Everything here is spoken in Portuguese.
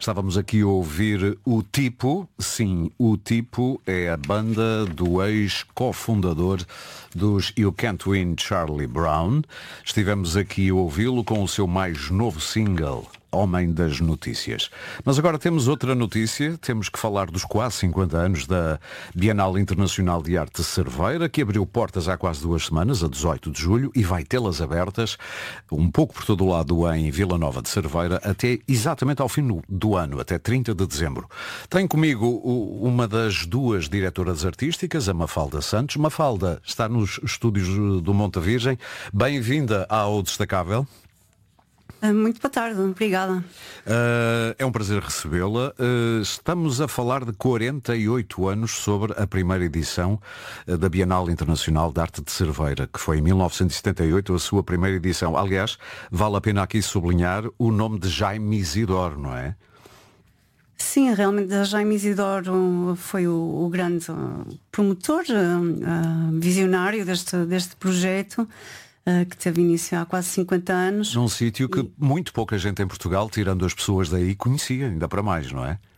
Estávamos aqui a ouvir o Tipo. Sim, o Tipo é a banda do ex-cofundador dos You Can't Win, Charlie Brown. Estivemos aqui a ouvi-lo com o seu mais novo single, Homem das Notícias. Mas agora temos outra notícia. Temos que falar dos quase 50 anos da Bienal Internacional de Arte de Cerveira, que abriu portas há quase 2 semanas, a 18 de julho, e vai tê-las abertas um pouco por todo o lado em Vila Nova de Cerveira, até exatamente ao fim do ano, até 30 de dezembro. Tenho comigo uma das duas diretoras artísticas, a Mafalda Santos. Mafalda está nos estúdios do Monte Virgem. Bem-vinda ao Destacável. Muito boa tarde, obrigada. É um prazer recebê-la. Estamos a falar de 48 anos sobre a primeira edição da Bienal Internacional de Arte de Cerveira, que foi em 1978 a sua primeira edição. Aliás, vale a pena aqui sublinhar o nome de Jaime Isidoro, não é? Sim, realmente Jaime Isidoro foi o grande promotor, visionário deste projeto, que teve início há quase 50 anos. Num sítio que muito pouca gente em Portugal, tirando as pessoas daí, conhecia, ainda para mais, não é?